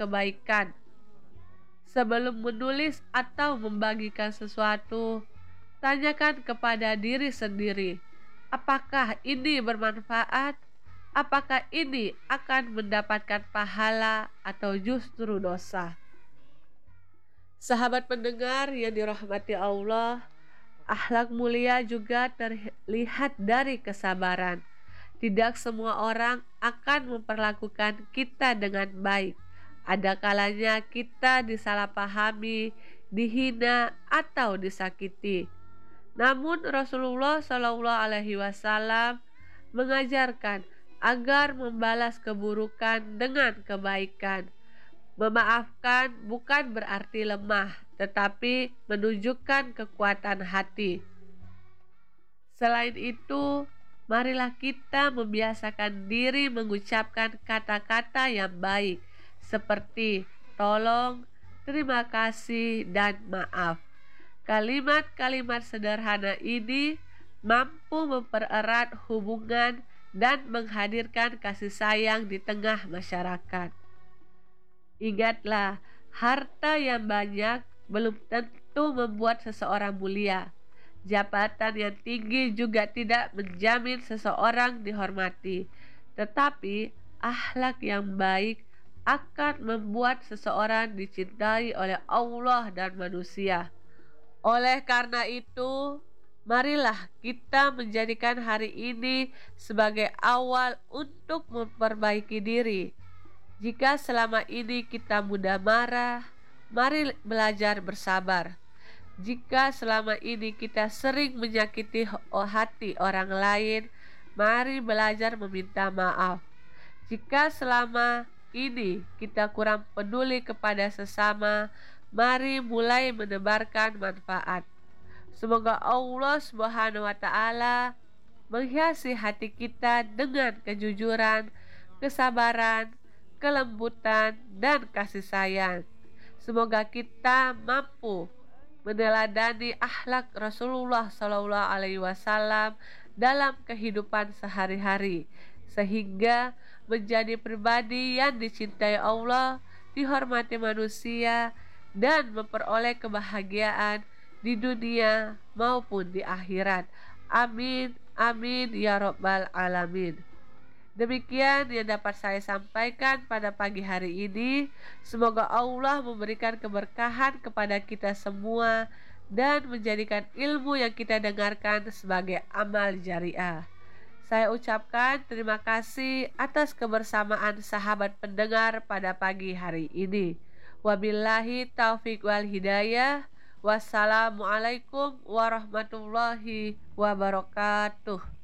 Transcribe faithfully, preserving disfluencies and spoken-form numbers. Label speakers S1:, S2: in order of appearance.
S1: kebaikan. Sebelum menulis atau membagikan sesuatu, tanyakan kepada diri sendiri, apakah ini bermanfaat? Apakah ini akan mendapatkan pahala atau justru dosa? Sahabat pendengar yang dirahmati Allah, akhlak mulia juga terlihat dari kesabaran. Tidak semua orang akan memperlakukan kita dengan baik. Ada kalanya kita disalahpahami, dihina, atau disakiti. Namun Rasulullah Shallallahu Alaihi Wasallam mengajarkan agar membalas keburukan dengan kebaikan. Memaafkan bukan berarti lemah, tetapi menunjukkan kekuatan hati. Selain itu, marilah kita membiasakan diri mengucapkan kata-kata yang baik, seperti tolong, terima kasih, dan maaf. Kalimat-kalimat sederhana ini mampu mempererat hubungan dan menghadirkan kasih sayang di tengah masyarakat. Ingatlah, harta yang banyak belum tentu membuat seseorang mulia. Jabatan yang tinggi juga tidak menjamin seseorang dihormati. Tetapi akhlak yang baik akan membuat seseorang dicintai oleh Allah dan manusia. Oleh karena itu, marilah kita menjadikan hari ini sebagai awal untuk memperbaiki diri. Jika selama ini kita mudah marah, mari belajar bersabar. Jika selama ini kita sering menyakiti hati orang lain, mari belajar meminta maaf. Jika selama ini kita kurang peduli kepada sesama, mari mulai menebarkan manfaat. Semoga Allah Subhanahu wa Ta'ala menghiasi hati kita dengan kejujuran, kesabaran, kelembutan, dan kasih sayang. Semoga kita mampu meneladani akhlak Rasulullah Shallallahu Alaihi Wasallam dalam kehidupan sehari-hari, sehingga menjadi pribadi yang dicintai Allah, dihormati manusia, dan memperoleh kebahagiaan di dunia maupun di akhirat. Amin, amin ya rabbal alamin. Demikian yang dapat saya sampaikan pada pagi hari ini. Semoga Allah memberikan keberkahan kepada kita semua dan menjadikan ilmu yang kita dengarkan sebagai amal jariah. Saya ucapkan terima kasih atas kebersamaan sahabat pendengar pada pagi hari ini. Wabillahi taufik wal hidayah. Wassalamualaikum warahmatullahi wabarakatuh.